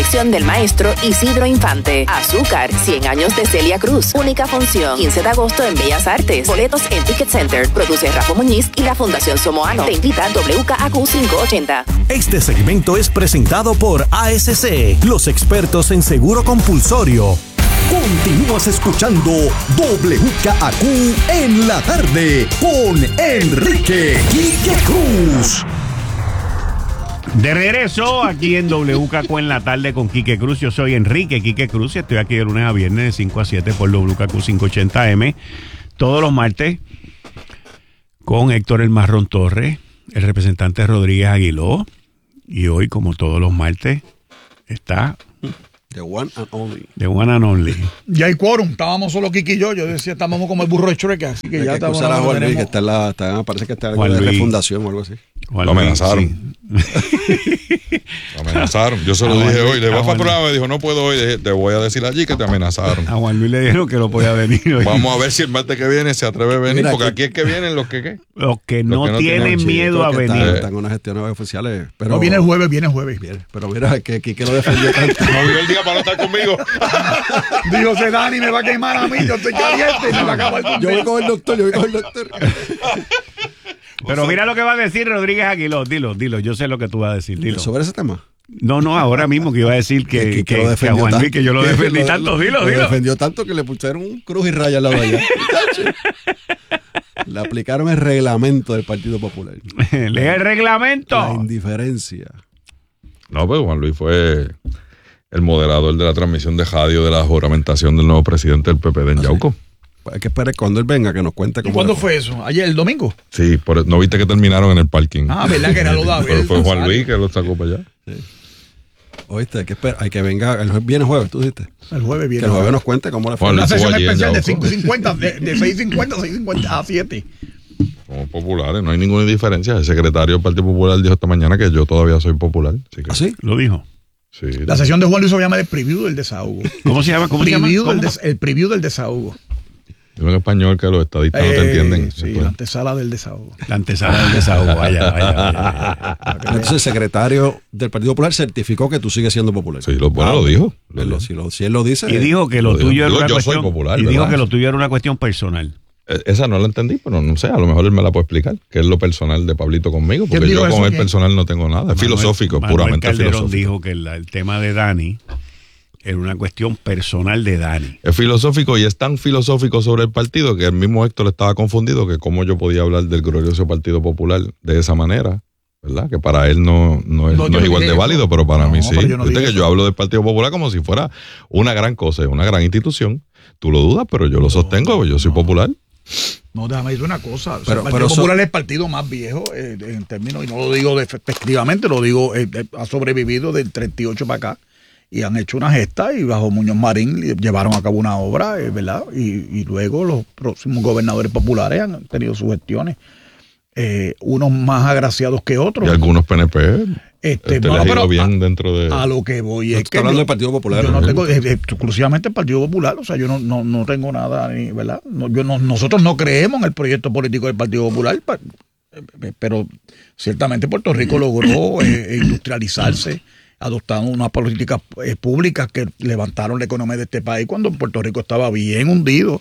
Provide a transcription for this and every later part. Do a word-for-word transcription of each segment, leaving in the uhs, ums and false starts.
dirección del maestro Isidro Infante. Azúcar, cien años de Celia Cruz. Única función, quince de agosto en Bellas Artes. Boletos en Ticket Center. Produce Rafa Muñiz y la Fundación Somoano. Te invita W K A Q quinientos ochenta. Este segmento es presentado por A S C, los expertos en seguro compulsorio. Continúas escuchando W K A Q en la tarde con Enrique Quique Cruz. De regreso aquí en W K Q en la tarde con Quique Cruz. Yo soy Enrique Quique Cruz y estoy aquí de lunes a viernes de cinco a siete por W K Q quinientos ochenta M. Todos los martes con Héctor El Marrón Torres, el representante Rodríguez Aguiló. Y hoy, como todos los martes, está... The one and only. The one and only. Ya hay quórum, estábamos solo Kiki y yo. Yo decía, estábamos como el burro de Shrek, así que Hay ya que estamos. acusar a Juan Luis, tenemos... que está en la, está, parece que está en Juan la Luis. refundación o algo así. Juan Lo Luis, amenazaron. sí. Lo amenazaron. Yo se lo A dije Juan hoy. Le voy a a Juan programa y dijo, no puedo hoy. Te voy a decir allí que te amenazaron. A Juan Luis le dijeron que no podía venir hoy. Vamos a ver si el martes que viene se atreve a venir. Mira, porque aquí- aquí es que vienen los que, ¿qué? Los que no, Los que no tienen tienen miedo a Que venir. Están, están en unas gestiones oficiales. Pero No, viene el jueves, viene el jueves. Viene. Pero mira, que Quique lo defendió tanto. No vio el día para no estar conmigo. Dijo, se Dani me va a quemar a mí, yo estoy caliente y me va a acabar con Yo voy con el doctor, yo voy con el doctor. Pero mira lo que va a decir Rodríguez Aguiló. Dilo, dilo. Yo sé lo que tú vas a decir. Dilo. Sobre ese tema. No, no, ahora mismo que iba a decir que, Que- que, que lo que a defendió Juan Luis, tanto. que yo lo Que defendí lo- tanto. Dilo, Lo dilo. defendió tanto que le pusieron un cruz y raya al lado de allá. Le aplicaron el reglamento del Partido Popular. Lee el La reglamento. indiferencia. No, pues Juan Luis fue el moderador de la transmisión de radio de la juramentación del nuevo presidente del P P D en ¿Ah, sí? Yauco. Hay que esperar cuando él venga que nos cuente ¿Y cómo. cuándo le fue eso? ¿Ayer, el domingo? Sí, por, no viste que terminaron en el parking. Ah, ¿verdad que era lo de Abel Pero fue Juan González? Luis que lo sacó para allá. Oíste, hay que esperar, hay que venga. El jueves, viene jueves, tú dijiste. El jueves Que viene. el jueves nos cuente cómo le fue. Juan Una Luis sesión estuvo allí en especial de Yauco. cinco cincuenta, de, de seis cincuenta a seis cincuenta a siete. Somos populares, no hay ninguna indiferencia. El secretario del Partido Popular dijo esta mañana que yo todavía soy popular. Así que, ¿Ah, sí? Lo dijo. sí. La sesión de Juan Luis se llama el preview del desahogo. ¿Cómo se llama? ¿Cómo se llama? Preview del ¿Cómo? des- el preview del desahogo. Dime en español que los estadistas no te Eh, entienden. Sí, Después. la antesala del desahogo. La antesala del desahogo. Vaya, vaya, vaya. Entonces el secretario del Partido Popular certificó que tú sigues siendo popular. Sí, lo, bueno, Ah, lo dijo. Él lo- si, lo- si él lo dice. Y dijo que lo Lo digo- tuyo era digo, una yo soy cuestión. popular, y dijo ¿verdad? que lo tuyo era una cuestión personal. Eh, Esa no la entendí, pero no sé, a lo mejor él me la puede explicar, que es lo personal de Pablito conmigo, porque ¿Quién dijo yo con eso? él ¿Quién? personal no tengo nada. Es filosófico, Manuel puramente Calderón filosófico. dijo que la- el tema de Dani era una cuestión personal de Dani. Es filosófico y es tan filosófico sobre el partido que el mismo Héctor estaba confundido que cómo yo podía hablar del glorioso Partido Popular de esa manera, ¿verdad? Que para él no, no es, No, no yo es no igual dije de eso. válido, pero para No, mí sí. pero yo no Viste dije que yo eso. hablo del Partido Popular como si fuera una gran cosa, una gran institución. Tú lo dudas, pero yo lo sostengo, yo soy popular. No, déjame decir una cosa. O sea, Pero- el Partido pero eso- Popular es el partido más viejo eh, en términos, y no lo digo despectivamente, lo digo, eh, eh, ha sobrevivido del treinta y ocho para acá y han hecho una gesta y bajo Muñoz Marín llevaron a cabo una obra, eh, ¿verdad? Y, y luego los próximos gobernadores populares han tenido sus gestiones, eh, unos más agraciados que otros. Y algunos P N P Este, este, no, les ha pero ido bien a- dentro de... A lo que voy No, es tú que estás hablando yo- del Partido Popular, yo no ¿no? tengo eh, eh, exclusivamente el Partido Popular, o sea, yo no, no, no tengo nada, ni, ¿verdad? No, yo no, nosotros no creemos en el proyecto político del Partido Popular, pa- eh, pero ciertamente Puerto Rico logró eh, industrializarse, adoptando unas políticas eh, públicas que levantaron la economía de este país cuando Puerto Rico estaba bien hundido.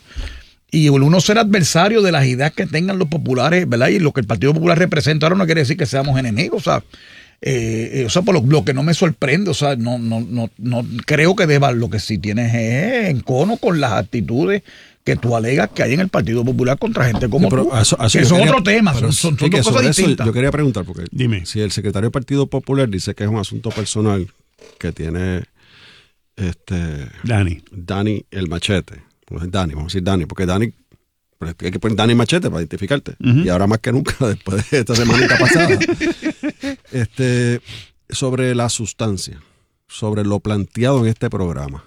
Y uno ser adversario de las ideas que tengan los populares, ¿verdad? Y lo que el Partido Popular representa ahora no quiere decir que seamos enemigos, o sea, eh, eh, o sea, por lo, lo que no me sorprende, o sea, no, no, no, no creo que deba, lo que sí tienes es encono con las actitudes que tú alegas que hay en el Partido Popular contra gente como Sí, pero tú, a eso- a eso que yo son quería- otro tema, pero son, son, sí son que dos sobre cosas eso distintas. Yo quería preguntar, porque Dime. si el secretario del Partido Popular dice que es un asunto personal que tiene este Dani. Dani el machete, no es Dani, vamos a decir Dani, porque Dani, pero hay que poner Dani machete para identificarte, Ujú. y ahora más que nunca, después de esta semanita pasada, este, sobre la sustancia, sobre lo planteado en este programa,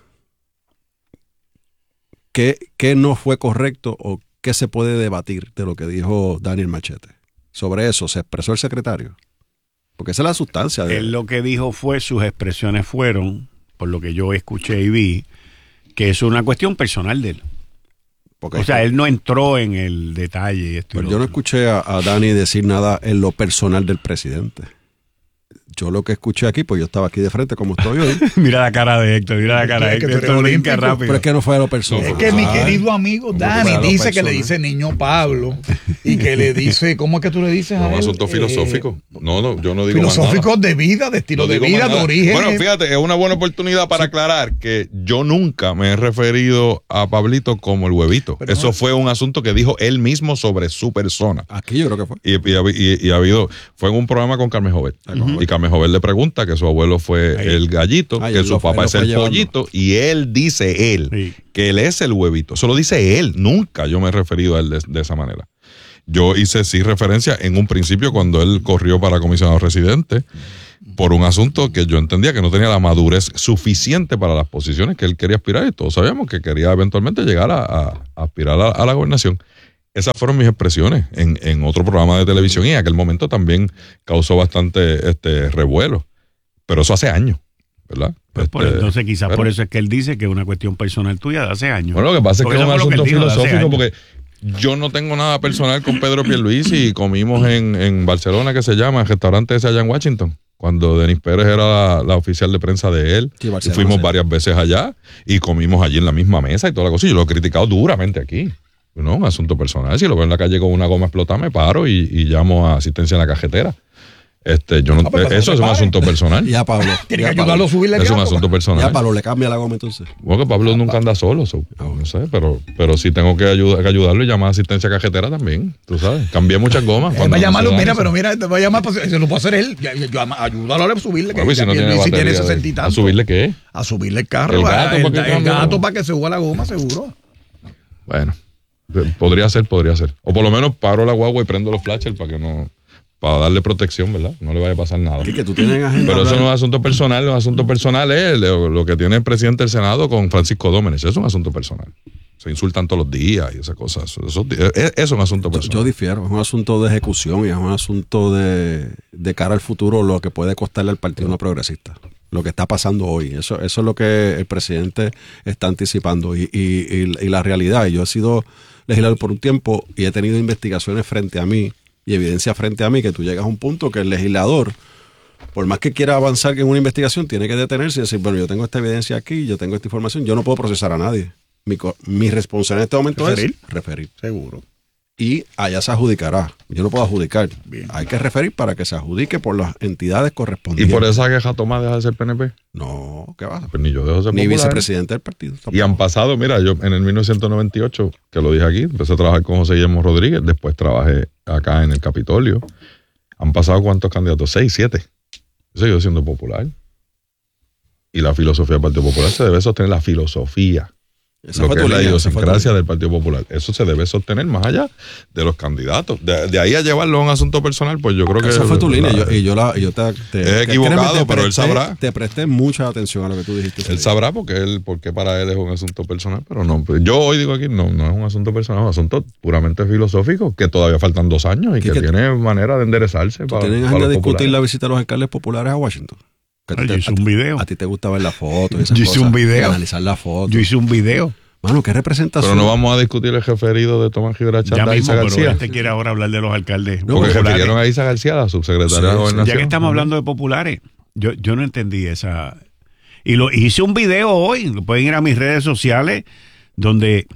¿qué, qué no fue correcto o qué se puede debatir de lo que dijo Daniel Machete? Sobre eso se expresó el secretario. Porque esa es la sustancia. De... Él lo que dijo fue, sus expresiones fueron, por lo que yo escuché y vi, que es una cuestión personal de él. Porque O sea, él no entró en el detalle. Y esto y Pero lo yo no otro. escuché a, a Dani decir nada en lo personal del presidente. yo lo que escuché aquí, pues yo estaba aquí de frente como estoy hoy. Mira la cara de Héctor, mira la cara de Es que Héctor. tú eres Esto brinca olímpico, rápido. Pero es que no fue a lo personal. Es que mi Ay, querido amigo Dani fue a lo dice que le personal. dice niño Pablo y que le dice, ¿cómo es que tú le dices a Un él? asunto Eh, filosófico. No, no, yo no digo más nada. filosóficos de vida, de estilo No de digo vida, más de nada. origen. Bueno, fíjate, es una buena oportunidad para aclarar que yo nunca me he referido a Pablito como el huevito. Pero Eso no- fue un asunto que dijo él mismo sobre su persona. Aquí yo creo que fue. Y, y, y- y ha habido, fue en un programa con Carmen Jovet. Ujú. Y Carmen Jovet le pregunta que su abuelo fue Ahí. el gallito, Ahí, que él su lo fue- papá él lo es fue el llevando. pollito, y él dice él Sí. que él es el huevito. Eso lo dice él. Nunca yo me he referido a él de, de esa manera. Yo hice sí referencia en un principio cuando él corrió para comisionado residente por un asunto que yo entendía que no tenía la madurez suficiente para las posiciones que él quería aspirar, y todos sabíamos que quería eventualmente llegar a, a- a aspirar a, a la gobernación. Esas fueron mis expresiones en, en otro programa de televisión, y en aquel momento también causó bastante este revuelo. Pero eso hace años, ¿verdad? Pues por- Este, entonces quizás pero- por eso es que él dice que es una cuestión personal tuya de hace años. Bueno, lo que pasa es Porque que es eso un fue lo que él asunto dijo de hace filosófico, años. porque yo no tengo nada personal con Pedro Pierluisi, y comimos en, en Barcelona, que se llama, el restaurante ese allá en Washington, cuando Denis Pérez era la, la oficial de prensa de él. Sí, Y Barcelona, fuimos sí. varias veces allá y comimos allí en la misma mesa y toda la cosa. Y yo lo he criticado duramente aquí. No, un asunto personal. Si lo veo en la calle con una goma explotada, me paro y, y llamo a asistencia en la cajetera. Este, yo no, Ah, pues, eso no es te un pares. asunto personal. Y a Pablo. Tiene y que a Pablo. ayudarlo a subirle Es un gato, asunto Y a personal. Pablo le cambia la goma entonces. Bueno, que Pablo nunca anda solo, so, no sé, pero, pero sí tengo que, ayudar, que ayudarlo y llamar a asistencia cajetera también, tú sabes. Cambié muchas gomas. Él cuando va a llamarlo, no se mira, dan pero eso. mira, te va a llamar, pues, se lo puede hacer él. Ya- yo- ayúdalo a subirle, que Bueno, y si ya no tiene Pierluisi batería, tiene sesenta y ¿a tanto. subirle qué? A subirle el carro. El a- gato, el, ¿para qué el cambia? gato para que se suba la goma, seguro. Bueno, podría ser, podría ser. O por lo menos paro la guagua y prendo los flashes para que no, para darle protección, ¿verdad? No le vaya a pasar nada. Que tú tienes agenda. Pero eso hablar- no es asunto personal, los asuntos personales es lo, lo que tiene el presidente del Senado con Francisco Dómenes. Eso es un asunto personal. Se insultan todos los días y esas cosas. Eso, eso- es, es un asunto Yo, personal. yo difiero, es un asunto de ejecución y es un asunto de, de cara al futuro, lo que puede costarle al Partido No Progresista, lo que está pasando hoy. Eso, eso es lo que el presidente está anticipando. Y, y, y, y la realidad, yo he sido legislador por un tiempo y he tenido investigaciones frente a mí y evidencia frente a mí, que tú llegas a un punto que el legislador, por más que quiera avanzar en una investigación, tiene que detenerse y decir, bueno, yo tengo esta evidencia aquí, yo tengo esta información, yo no puedo procesar a nadie. Mi, co- mi responsabilidad en este momento ¿Referir? es referir. Seguro. Y allá se adjudicará. Yo no puedo adjudicar. Bien. Hay que referir para que se adjudique por las entidades ¿Y correspondientes. por esa queja Tomás deja de ser P N P? No, ¿qué va? Pues ni yo dejo de ser Ni popular. vicepresidente del partido. Y han pasado, mira, yo en el mil novecientos noventa y ocho, que lo dije aquí, empecé a trabajar con José Guillermo Rodríguez, después trabajé acá en el Capitolio. Han pasado ¿cuántos candidatos? Seis, siete. Yo seguido siendo popular. Y la filosofía del Partido Popular se debe sostener, la filosofía. Esa Lo fue que tu es la línea, esa fue tu idiosincrasia línea. del Partido Popular. Eso se debe sostener más allá de los candidatos. De, de ahí a llevarlo a un asunto personal, pues yo creo que... Esa fue tu la- línea. Yo- y yo, la, y yo te, te- He te- equivocado, créeme, te pero él presté- sabrá. Te presté mucha atención a lo que tú dijiste. Él sabrá porque él, porque para él es un asunto personal, pero no. pues yo hoy digo aquí, no, no es un asunto personal, es un asunto puramente filosófico, que todavía faltan dos años y que, que tiene manera de enderezarse ¿Tú para, tienes para ganas los de discutir populares. la visita a los alcaldes populares a Washington? Que a ti Ay, te- yo hice a ti- un video. A ti te gusta ver la foto y esas Yo hice cosas, un video. y analizar la foto. Yo hice un video. Mano, ¿qué representación? Pero no vamos a discutir el referido de Tomás Gibra Ya Chanda a mismo, Isa pero García. este quiere ahora hablar de los alcaldes No, Porque populares. refirieron a Isa García, la subsecretaria Sí, de sí. Gobernación. Ya que estamos hablando de populares, yo, yo no entendí esa. Y lo hice un video hoy, lo pueden ir a mis redes sociales, donde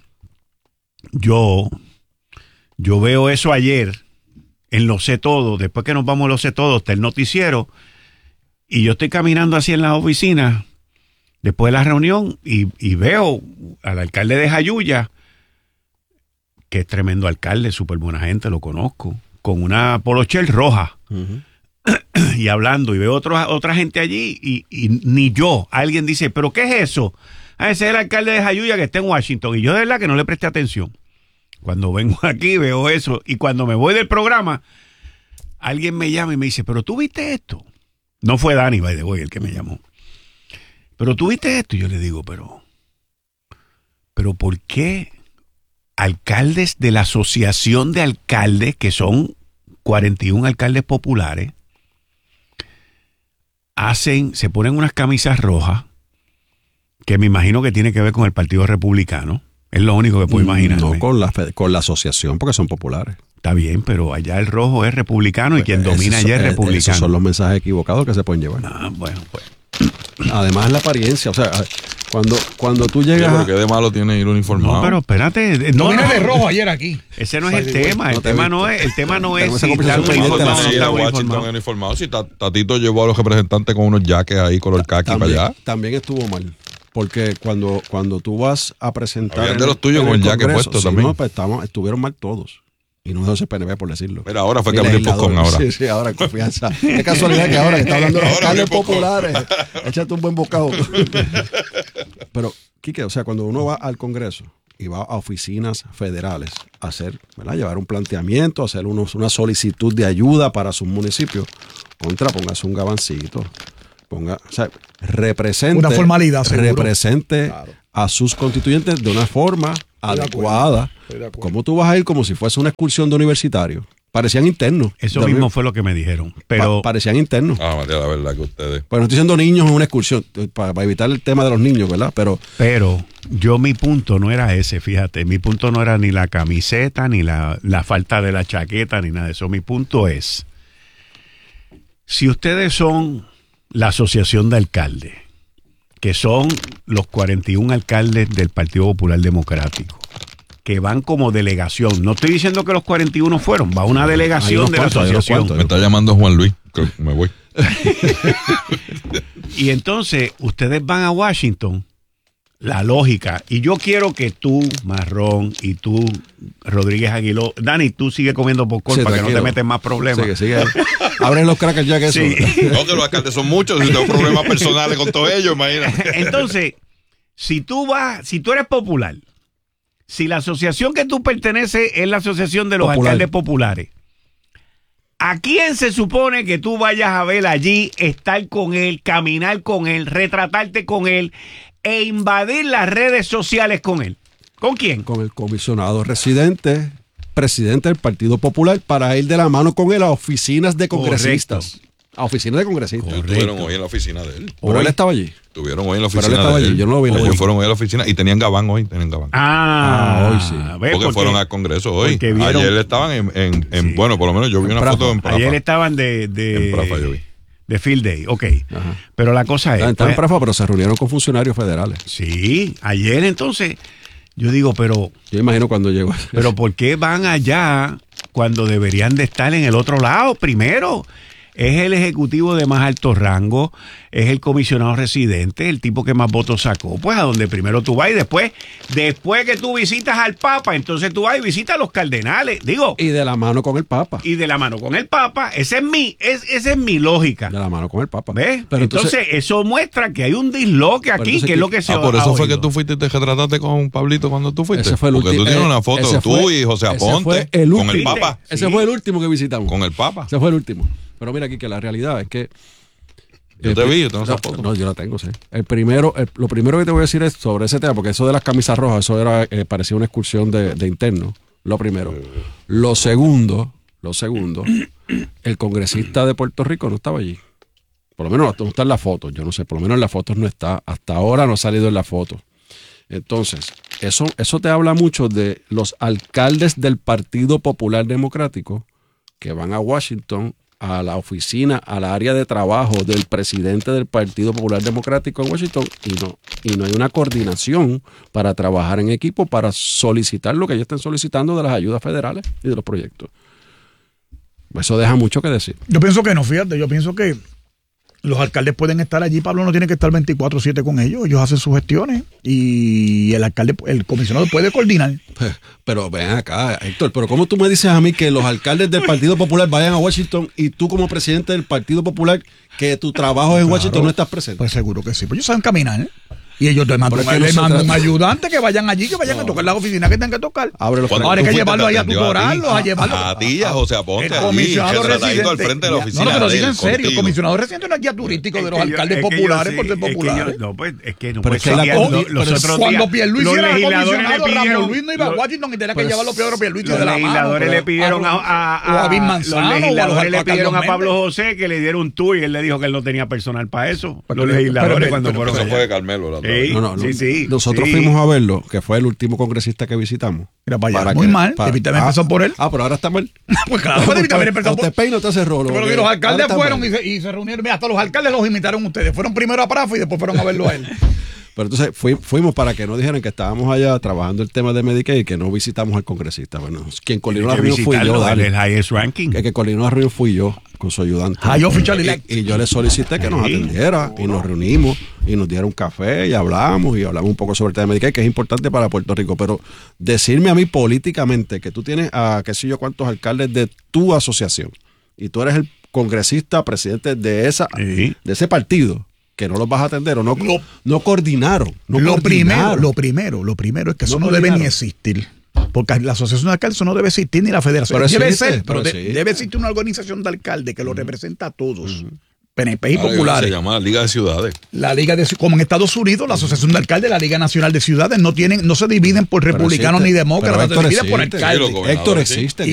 yo, yo veo eso ayer en Lo Sé Todo, después que nos vamos a Lo Sé Todo, está el noticiero, y yo estoy caminando así en las oficinas, después de la reunión, y, y veo al alcalde de Jayuya, que es tremendo alcalde, súper buena gente, lo conozco, con una polochel roja. Ujú. Y hablando, y veo otro, otra gente allí, y, y ni yo. Alguien dice, ¿pero qué es eso? Ah, ese es el alcalde de Jayuya que está en Washington. Y yo de verdad que no le presté atención. Cuando vengo aquí veo eso, y cuando me voy del programa, alguien me llama y me dice, ¿pero tú viste esto? No fue Dani, by the way, el que me llamó. ¿Pero tú viste esto? Y yo le digo, pero, ¿pero por qué alcaldes de la Asociación de Alcaldes, que son cuarenta y uno alcaldes populares, hacen, se ponen unas camisas rojas, que me imagino que tiene que ver con el Partido Republicano? Es lo único que puedo imaginar. No con la, fe- con la asociación, porque son populares. Está bien, pero allá el rojo es republicano y quien domina Esos allá es son- republicano. Esos son los mensajes equivocados que se pueden llevar. Ah, bueno, pues. Además, la apariencia. O sea, cuando, cuando tú Oye, llegas. pero a- qué de malo tiene ir uniformado. No, pero espérate. No No, vine no, de rojo ayer aquí. ese no es el By the way, tema. El no te he tema visto. no es, el tema no es Tenemos esa si está conversación uniformado pendiente o no Sí, está a Washington uniformado. uniformado. Si Ta- Tatito llevó a los representantes con unos jaques ahí color khaki para también, allá. también estuvo mal. Porque cuando, cuando tú vas a presentar. Habían en de el- los tuyos en con el jaque Congreso, puesto sí, también. no, pues, estamos- estuvieron mal todos. Y no es el P N B, por decirlo. Mira, ahora fue Ni que abrió el legisladores. Foscon ahora. Sí, sí, ahora en confianza. Qué casualidad que ahora que está hablando de los Ahora abrió alcaldes el Foscon. populares. Échate un buen bocado. Pero, Quique, o sea, cuando uno va al Congreso y va a oficinas federales a hacer, ¿verdad? Llevar un planteamiento, hacer unos, una solicitud de ayuda para sus municipios, contra, póngase un gabancito. Ponga, o sea, represente. Una formalidad, seguro. Represente Claro. a sus constituyentes de una forma Estoy de acuerdo. adecuada. Estoy de acuerdo. ¿Cómo tú vas a ir como si fuese una excursión de universitario? Parecían internos. Eso De- mismo fue lo que me dijeron. Pero pa- parecían internos. Ah, María, la verdad que ustedes. Pues no estoy diciendo niños en una excursión, para, para evitar el tema de los niños, ¿verdad? Pero Pero yo mi punto no era ese, fíjate, mi punto no era ni la camiseta, ni la, la falta de la chaqueta, ni nada de eso. Mi punto es, si ustedes son la asociación de alcaldes, que son los cuarenta y uno alcaldes del Partido Popular Democrático, que van como delegación, no estoy diciendo que los cuarenta y uno fueron, va una Hay delegación unos de la cuantos, hay unos asociación. cuantos. Me está llamando Juan Luis. Que me voy. Y entonces ustedes van a Washington, la lógica, y yo quiero que tú, Marrón, y tú, Rodríguez Aguiló, Dani, tú sigue comiendo popcorn Sí, para que no te tranquilo. metes más problemas. sigue, sigue. Abren los crackers ya que eso. Sí. No, que los alcaldes son muchos. Si tengo problemas personales con todos ellos, imagínate. Entonces, si tú vas, si tú eres popular, si la asociación que tú perteneces es la asociación de los Popular. alcaldes populares, ¿a quién se supone que tú vayas a ver allí, estar con él, caminar con él, retratarte con él e invadir las redes sociales con él? ¿Con quién? Con el comisionado residente, presidente del Partido Popular, para ir de la mano con él a oficinas de congresistas. Correcto. A oficinas de congresistas. Estuvieron hoy en la oficina de él. Pero él estaba allí. Estuvieron hoy en la Pero oficina él estaba de allí, él. yo no lo vi. Ellos Hoy. fueron hoy a la oficina y tenían gabán hoy. Tenían gabán. Ah, Ah, hoy sí. ¿ves? porque, fueron al Congreso hoy. porque vieron- Ayer estaban en, en, en- Sí. bueno, por lo menos yo vi una Prafa. foto en Prafa. Ayer estaban de, de, En Prafa yo vi. de Field Day, ok. Ajá. Pero la cosa es... Estaban en pues, Prafa, pero se reunieron con funcionarios federales. sí, ayer entonces, yo digo, pero, Yo imagino cuando llegó. pero ¿por qué van allá cuando deberían de estar en el otro lado? Primero, es el ejecutivo de más alto rango, es el comisionado residente, el tipo que más votos sacó, pues a donde primero tú vas y después, después que tú visitas al Papa, entonces tú vas y visitas a los cardenales, digo, Y de la mano con el Papa. y de la mano con el Papa, esa es mi, es, esa es mi lógica. De la mano con el Papa. ¿Ves? Pero entonces, eso muestra que hay un disloque aquí, entonces, que es lo que se Ah, por ha eso fue que oído. tú fuiste y te retrataste con Pablito cuando tú fuiste. Ese fue el Porque ulti- tú tienes eh, una foto ese tú fue- y José ese Aponte fue el con el último. Papa. Ese Sí. fue el último que visitamos. Con el Papa. Ese fue el último. Pero mira aquí que la realidad es que... Yo eh, te vi, yo tengo no, esa foto. No, yo la tengo, sí. El primero, el- lo primero que te voy a decir es sobre ese tema, porque eso de las camisas rojas, eso era eh, parecía una excursión de, de interno. Lo primero. Lo segundo, lo segundo, el congresista de Puerto Rico no estaba allí. Por lo menos no está en la foto. Yo no sé, por lo menos en las fotos no está. Hasta ahora no ha salido en la foto. Entonces, eso, eso te habla mucho de los alcaldes del Partido Popular Democrático que van a Washington, a la oficina, a la área de trabajo del presidente del Partido Popular Democrático en Washington, y no, y no hay una coordinación para trabajar en equipo para solicitar lo que ellos estén solicitando de las ayudas federales y de los proyectos. Eso deja mucho que decir. Yo pienso que no, fíjate, yo pienso que los alcaldes pueden estar allí, Pablo no tiene que estar veinticuatro siete con ellos, ellos hacen sus gestiones y el alcalde, el comisionado puede coordinar. Pero ven acá, Héctor, pero ¿cómo tú me dices a mí que los alcaldes del Partido Popular vayan a Washington y tú como presidente del Partido Popular, que tu trabajo es en Washington, no estás presente? Pues seguro que sí, pues ellos saben caminar, ¿eh? Y ellos te mandan, Pero es que les no se mandan un trata- ayudante que vayan allí, que vayan a tocar las oficinas que tengan que tocar. Abre los Cuando Ahora hay tú que fuiste, llevarlo te ahí a atendió a ti. tutorarlos, a llevarlos. A ti y a José Aponte El allí, comisionado retratadito residente. al frente de la Ya, oficina No, no, pero de digo él, en serio, el contigo. comisionado residente no es guía turístico de los Es que yo- alcaldes es que yo populares sé, por ser es que yo- populares. no, pues es que no Pero puede es que ser la- que oh, lo- pero los es otros Cuando días, Pierluisi los era legisladores le comisionado, Ramón pidieron Luis no iba a los- Washington y tenía que pero llevarlo Pedro Pierluisi los de la mano. legisladores le pidieron a, a, a- o a Bill los Manzano, o a los- legisladores le a pidieron a Carlos Pablo Méndez. José que le diera un tour y él le dijo que él no tenía personal para eso. Pero- Los legisladores pero- cuando pero- fueron Eso allá. fue de Carmelo. La Sí, No, no, no. sí, sí, Nosotros sí. fuimos a verlo, que fue el último congresista que visitamos. Mira para allá. Para Muy que- mal. para- David también ah, empezó por él. Ah, pero ahora está mal. Pues claro, David también empezó O por te peina o te hace rolo. Pero porque que los ahora alcaldes está fueron mal. y se, y se reunieron. Mira, hasta los alcaldes los invitaron ustedes. Fueron primero a Prafa y después fueron a verlo a él. Pero entonces fui- fuimos para que no dijeran que estábamos allá trabajando el tema de Medicaid y que no visitamos al congresista. Bueno, quien coordinó la Hay que reunión fui yo, visitarlo, Dani. el highest ranking. Que, que coordinó la reunión fui yo, con su ayudante. High official y, elect. y yo le solicité que nos Sí. atendiera y nos reunimos y nos diera un café y hablamos y hablamos un poco sobre el tema de Medicaid, que es importante para Puerto Rico. Pero decirme a mí políticamente que tú tienes a qué sé yo cuántos alcaldes de tu asociación y tú eres el congresista, presidente de esa Sí. de ese partido, que no los vas a atender o no, Lo- no coordinaron. No lo primero, coordinaron. lo primero, lo primero es que eso No no, debe ni coordinaron. existir. Porque la asociación de alcaldes eso no debe existir ni la federación. Pero debe existe, ser, pero pero de- existe. debe existir una organización de alcaldes que lo representa a todos. P N P y Ahora, populares. Se llama Liga de Ciudades. La Liga de como en Estados Unidos, la Asociación de Alcaldes, la Liga Nacional de Ciudades no tienen, no se dividen por Pero republicanos existe. ni demócratas, Pero se Héctor dividen por existe. alcaldes. Sí, lo gobernadores, Héctor sí. existe. Y